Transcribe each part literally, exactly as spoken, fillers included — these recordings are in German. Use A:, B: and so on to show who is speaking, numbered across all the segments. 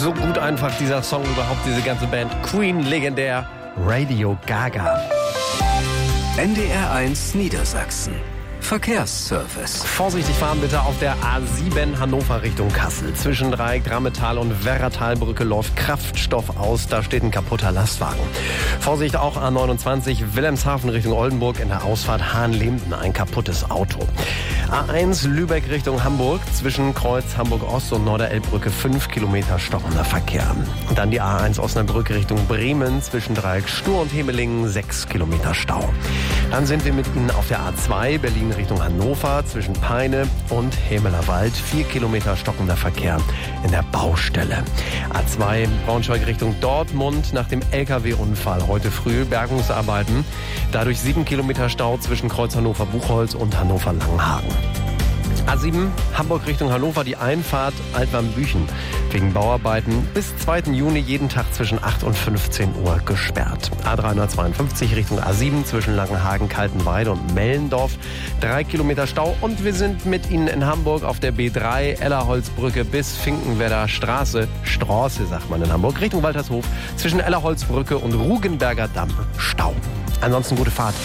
A: so gut einfach, dieser Song überhaupt, diese ganze Band. Queen, legendär, Radio Gaga.
B: N D R eins Niedersachsen. Verkehrsservice.
A: Vorsichtig fahren bitte auf der A sieben Hannover Richtung Kassel. Zwischen Dreieck, Drammetal und Werratalbrücke läuft Kraftstoff aus. Da steht ein kaputter Lastwagen. Vorsicht auch A neunundzwanzig Wilhelmshaven Richtung Oldenburg. In der Ausfahrt Hahn-Lehmden ein kaputtes Auto. A eins Lübeck Richtung Hamburg. Zwischen Kreuz Hamburg-Ost und Norderelbbrücke fünf Kilometer stockender Verkehr. Und dann die A eins Osnabrück Richtung Bremen. Zwischen Dreieck Stur und Hemelingen sechs Kilometer Stau. Dann sind wir mit Ihnen auf der A zwei Berlin Richtung Hannover, zwischen Peine und Hämelerwald. Vier Kilometer stockender Verkehr in der Baustelle. A zwei Braunschweig Richtung Dortmund nach dem L K W-Unfall heute früh. Bergungsarbeiten. Dadurch sieben Kilometer Stau zwischen Kreuz Hannover-Buchholz und Hannover-Langenhagen. A sieben Hamburg Richtung Hannover, die Einfahrt Altwarmbüchen. Wegen Bauarbeiten bis zweiten Juni jeden Tag zwischen acht und fünfzehn Uhr gesperrt. A dreihundertzweiundfünfzig Richtung A sieben zwischen Langenhagen, Kaltenweide und Mellendorf. Drei Kilometer Stau und wir sind mit Ihnen in Hamburg auf der B drei Ellerholzbrücke bis Finkenwerder Straße. Straße sagt man in Hamburg. Richtung Waltershof zwischen Ellerholzbrücke und Rugenberger Damm. Stau. Ansonsten gute Fahrt.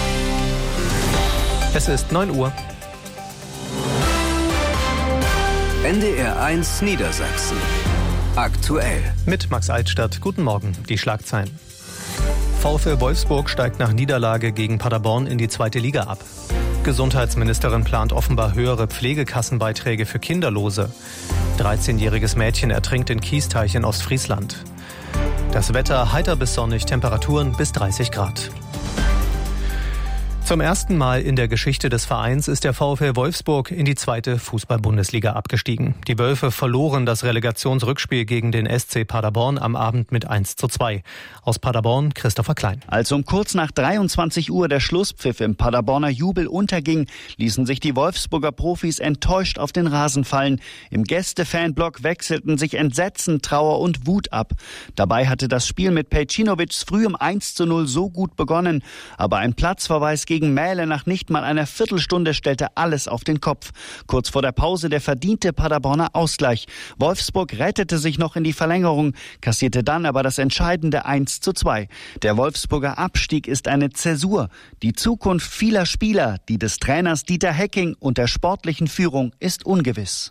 C: Es ist neun Uhr.
B: N D R eins Niedersachsen. Aktuell.
C: Mit Max Altstadt. Guten Morgen. Die Schlagzeilen. VfL Wolfsburg steigt nach Niederlage gegen Paderborn in die zweite Liga ab. Gesundheitsministerin plant offenbar höhere Pflegekassenbeiträge für Kinderlose. dreizehnjähriges Mädchen ertrinkt in Kiesteich in Ostfriesland. Das Wetter heiter bis sonnig, Temperaturen bis dreißig Grad. Zum ersten Mal in der Geschichte des Vereins ist der VfL Wolfsburg in die zweite Fußball-Bundesliga abgestiegen. Die Wölfe verloren das Relegationsrückspiel gegen den S C Paderborn am Abend mit eins zu zwei. Aus Paderborn Christopher Klein.
D: Als um kurz nach dreiundzwanzig Uhr der Schlusspfiff im Paderborner Jubel unterging, ließen sich die Wolfsburger Profis enttäuscht auf den Rasen fallen. Im Gäste-Fanblock wechselten sich Entsetzen, Trauer und Wut ab. Dabei hatte das Spiel mit Pejcinovics früh um eins zu null so gut begonnen, aber ein Platzverweis gegen Gegen Mähle nach nicht mal einer Viertelstunde stellte alles auf den Kopf. Kurz vor der Pause der verdiente Paderborner Ausgleich. Wolfsburg rettete sich noch in die Verlängerung, kassierte dann aber das entscheidende eins zu zwei. Der Wolfsburger Abstieg ist eine Zäsur. Die Zukunft vieler Spieler, die des Trainers Dieter Hecking und der sportlichen Führung ist ungewiss.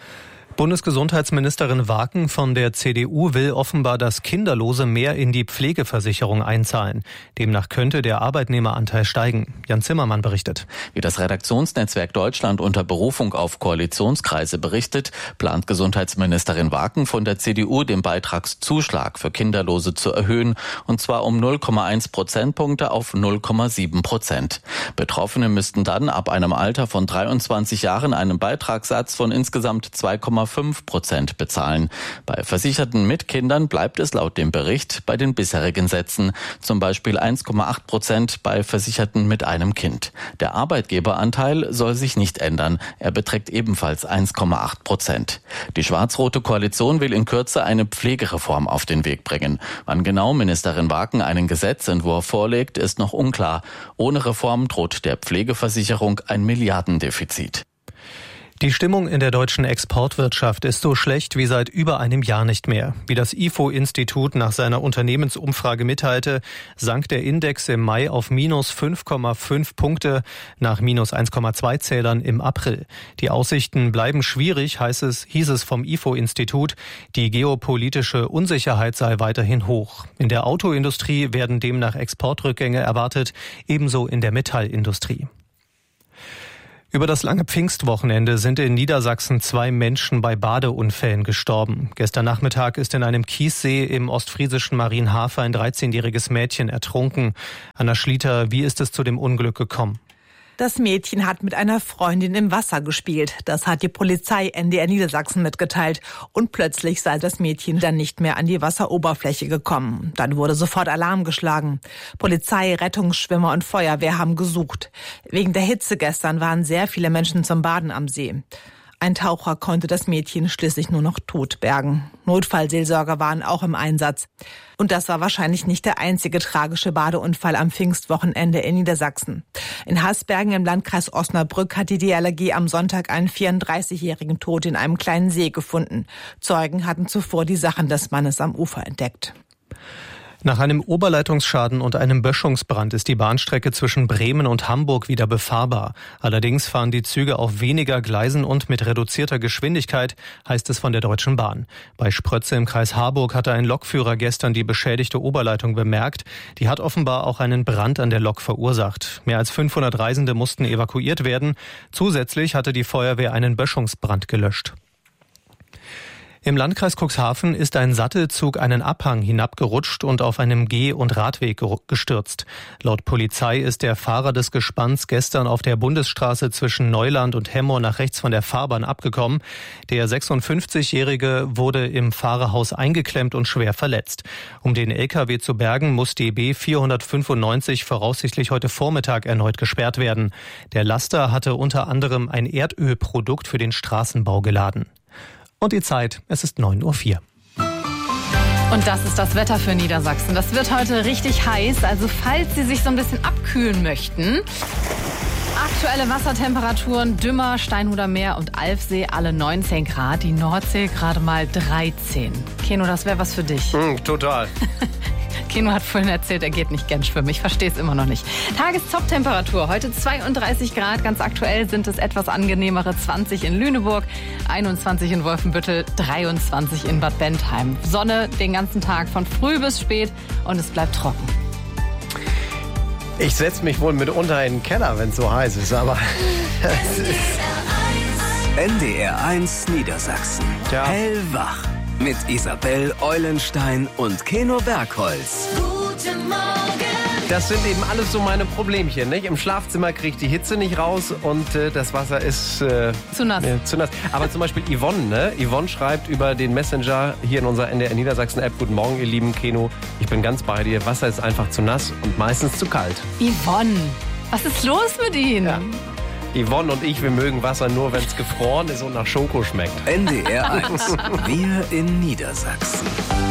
C: Bundesgesundheitsministerin Waken von der C D U will offenbar, dass Kinderlose mehr in die Pflegeversicherung einzahlen. Demnach könnte der Arbeitnehmeranteil steigen. Jan Zimmermann berichtet.
E: Wie das Redaktionsnetzwerk Deutschland unter Berufung auf Koalitionskreise berichtet, plant Gesundheitsministerin Waken von der C D U den Beitragszuschlag für Kinderlose zu erhöhen, und zwar um null Komma eins Prozentpunkte auf null Komma sieben Prozent. Betroffene müssten dann ab einem Alter von dreiundzwanzig Jahren einen Beitragssatz von insgesamt zwei Komma fünf Prozent bezahlen. Bei Versicherten mit Kindern bleibt es laut dem Bericht bei den bisherigen Sätzen, zum Beispiel eins Komma acht Prozent bei Versicherten mit einem Kind. Der Arbeitgeberanteil soll sich nicht ändern. Er beträgt ebenfalls eins Komma acht Prozent. Die schwarz-rote Koalition will in Kürze eine Pflegereform auf den Weg bringen. Wann genau Ministerin Waken einen Gesetzentwurf vorlegt, ist noch unklar. Ohne Reform droht der Pflegeversicherung ein Milliardendefizit.
C: Die Stimmung in der deutschen Exportwirtschaft ist so schlecht wie seit über einem Jahr nicht mehr. Wie das I F O-Institut nach seiner Unternehmensumfrage mitteilte, sank der Index im Mai auf minus fünf Komma fünf Punkte nach minus eins Komma zwei Zählern im April. Die Aussichten bleiben schwierig, heißt es, hieß es vom I F O-Institut. Die geopolitische Unsicherheit sei weiterhin hoch. In der Autoindustrie werden demnach Exportrückgänge erwartet, ebenso in der Metallindustrie. Über das lange Pfingstwochenende sind in Niedersachsen zwei Menschen bei Badeunfällen gestorben. Gestern Nachmittag ist in einem Kiessee im ostfriesischen Marienhafer ein dreizehnjähriges Mädchen ertrunken. Anna Schlitter, wie ist es zu dem Unglück gekommen?
F: Das Mädchen hat mit einer Freundin im Wasser gespielt. Das hat die Polizei N D R Niedersachsen mitgeteilt. Und plötzlich sei das Mädchen dann nicht mehr an die Wasseroberfläche gekommen. Dann wurde sofort Alarm geschlagen. Polizei, Rettungsschwimmer und Feuerwehr haben gesucht. Wegen der Hitze gestern waren sehr viele Menschen zum Baden am See. Ein Taucher konnte das Mädchen schließlich nur noch tot bergen. Notfallseelsorger waren auch im Einsatz. Und das war wahrscheinlich nicht der einzige tragische Badeunfall am Pfingstwochenende in Niedersachsen. In Hasbergen im Landkreis Osnabrück hat die D L R G am Sonntag einen vierunddreißigjährigen tot in einem kleinen See gefunden. Zeugen hatten zuvor die Sachen des Mannes am Ufer entdeckt.
C: Nach einem Oberleitungsschaden und einem Böschungsbrand ist die Bahnstrecke zwischen Bremen und Hamburg wieder befahrbar. Allerdings fahren die Züge auf weniger Gleisen und mit reduzierter Geschwindigkeit, heißt es von der Deutschen Bahn. Bei Sprötze im Kreis Harburg hatte ein Lokführer gestern die beschädigte Oberleitung bemerkt. Die hat offenbar auch einen Brand an der Lok verursacht. Mehr als fünfhundert Reisende mussten evakuiert werden. Zusätzlich hatte die Feuerwehr einen Böschungsbrand gelöscht. Im Landkreis Cuxhaven ist ein Sattelzug einen Abhang hinabgerutscht und auf einem Geh- und Radweg gestürzt. Laut Polizei ist der Fahrer des Gespanns gestern auf der Bundesstraße zwischen Neuland und Hemmoor nach rechts von der Fahrbahn abgekommen. Der sechsundfünfzigjährige wurde im Fahrerhaus eingeklemmt und schwer verletzt. Um den L K W zu bergen, muss D B vierhundertfünfundneunzig voraussichtlich heute Vormittag erneut gesperrt werden. Der Laster hatte unter anderem ein Erdölprodukt für den Straßenbau geladen. Und die Zeit, es ist neun Uhr vier.
G: Und das ist das Wetter für Niedersachsen. Das wird heute richtig heiß, also falls Sie sich so ein bisschen abkühlen möchten. Aktuelle Wassertemperaturen, Dümmer, Steinhuder Meer und Alfsee alle neunzehn Grad, die Nordsee gerade mal dreizehn. Keno, das wäre was für dich.
A: Mm, total.
G: Keno hat vorhin erzählt, er geht nicht gern schwimmen. Ich verstehe es immer noch nicht. Tagestop-Temperatur heute zweiunddreißig Grad. Ganz aktuell sind es etwas angenehmere zwanzig in Lüneburg, einundzwanzig in Wolfenbüttel, dreiundzwanzig in Bad Bentheim. Sonne den ganzen Tag von früh bis spät und es bleibt trocken.
A: Ich setze mich wohl mitunter in den Keller, wenn es so heiß ist, aber
B: N D R eins Niedersachsen.
A: Ja.
B: Hellwach. Mit Isabel Eulenstein und Keno Bergholz.
H: Guten Morgen.
A: das sind eben alles so meine Problemchen. Nicht? Im Schlafzimmer kriege ich die Hitze nicht raus und äh, das Wasser ist äh,
G: zu nass.
A: Äh, zu nass. Aber zum Beispiel Yvonne, ne? Yvonne schreibt über den Messenger hier in unserer N D R Niedersachsen-App: Guten Morgen, ihr lieben Keno. Ich bin ganz bei dir. Wasser ist einfach zu nass und meistens zu kalt.
G: Yvonne, was ist los mit Ihnen?
A: Ja. Yvonne und ich, wir mögen Wasser nur, wenn es gefroren ist und nach Schoko schmeckt.
B: N D R eins. Wir in Niedersachsen.